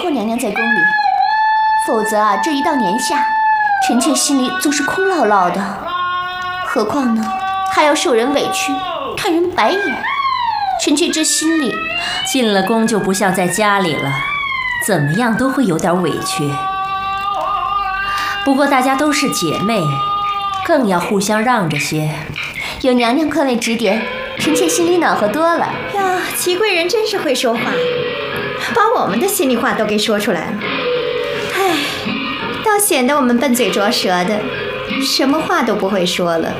后娘娘在宫里，否则啊，这一到年下，臣妾心里总是空落落的。何况呢，还要受人委屈，看人白眼。臣妾这心里…… 进了宫就不像在家里了，怎么样都会有点委屈。不过大家都是姐妹，更要互相让着些。 有娘娘宽慰指点，臣妾心里暖和多了。 呀，齐贵人真是会说话，把我们的心里话都给说出来了。唉，倒显得我们笨嘴拙舌的，什么话都不会说了。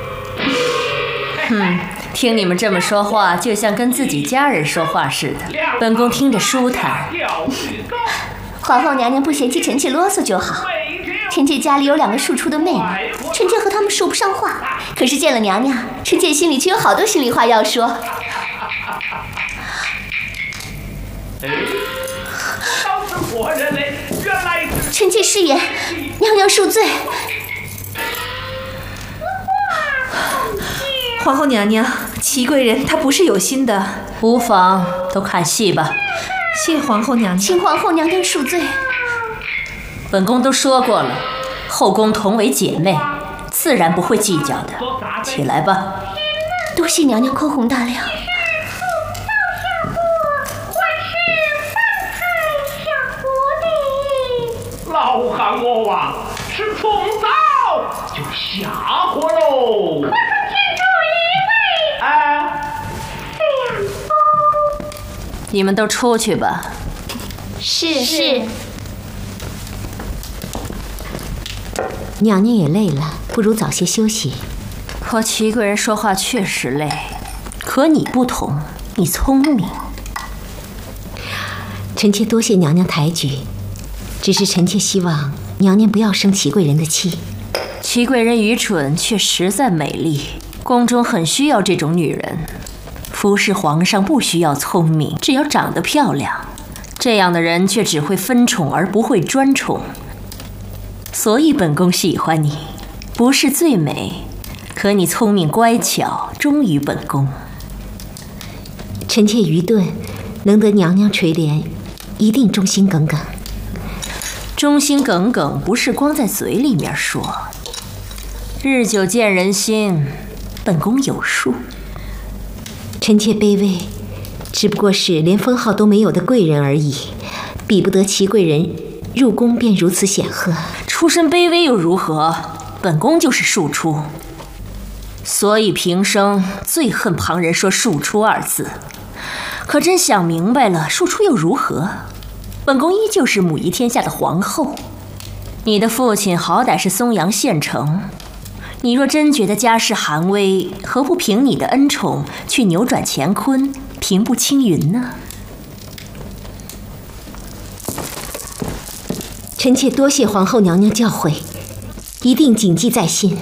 听你们这么说话，就像跟自己家人说话似的，本宫听着舒坦。 皇后娘娘不嫌弃臣妾啰嗦就好。臣妾家里有2个庶出的妹妹，臣妾和她们说不上话，可是见了娘娘，臣妾心里却有好多心里话要说。臣妾失言，娘娘恕罪。 皇后娘娘，齐贵人她不是有心的。 无妨，都看戏吧。 谢皇后娘娘。 请皇后娘娘恕罪。 本宫都说过了，后宫同为姐妹，自然不会计较的。起来吧。 多谢娘娘宽宏大量。 老汉我王是从早就下火喽。我曾天主一位。相公。 你们都出去吧。 是。 娘娘也累了，不如早些休息。 和齐贵人说话确实累，可你不同，你聪明。 臣妾多谢娘娘抬举，只是臣妾希望娘娘不要生齐贵人的气。 齐贵人愚蠢却实在美丽，宫中很需要这种女人。服侍皇上不需要聪明，只要长得漂亮。这样的人却只会分宠而不会专宠。所以本宫喜欢你，不是最美，可你聪明乖巧，忠于本宫。 臣妾愚钝，能得娘娘垂怜，一定忠心耿耿。 忠心耿耿不是光在嘴里面说，日久见人心，本宫有数。 臣妾卑微，只不过是连封号都没有的贵人而已，比不得齐贵人入宫便如此显赫。 出身卑微又如何？本宫就是庶出，所以平生最恨旁人说庶出2字。可真想明白了，庶出又如何？本宫依旧是母仪天下的皇后。你的父亲好歹是松阳县丞，你若真觉得家世寒微，何不凭你的恩宠去扭转乾坤，平步青云呢？ 臣妾多谢皇后娘娘教诲，一定谨记在心。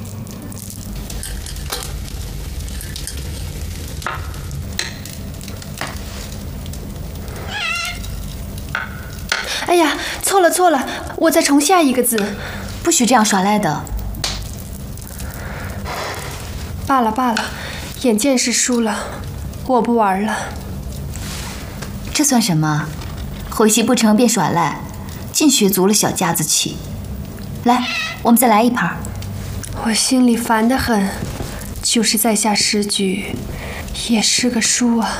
哎呀，错了，我再重下一个字。 不许这样耍赖的。 罢了，眼见是输了，我不玩了。 这算什么？回席不成便耍赖，尽学足了小家子气。来，我们再来一盘。 我心里烦得很，就是再下10局，也是个输啊。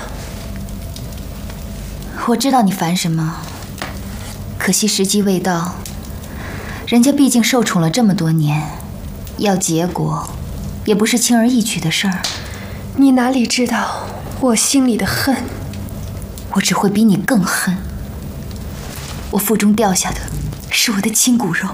我知道你烦什么，可惜时机未到。人家毕竟受宠了这么多年，要结果，也不是轻而易举的事儿。 你哪里知道我心里的恨？ 我只会比你更恨。我腹中掉下的是我的亲骨肉。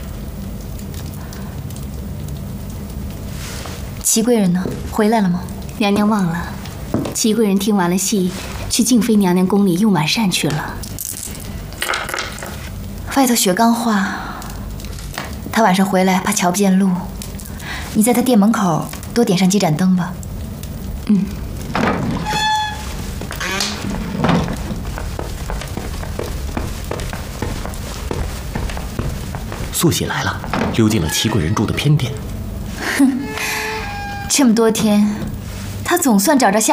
齐贵人呢？回来了吗？ 娘娘忘了，齐贵人听完了戏，去静妃娘娘宫里用晚膳去了。 外头雪刚化，她晚上回来怕瞧不见路，你在她店门口多点上几盏灯吧。 素喜来了，溜进了齐贵人住的偏殿。 哼，这么多天，她总算找着下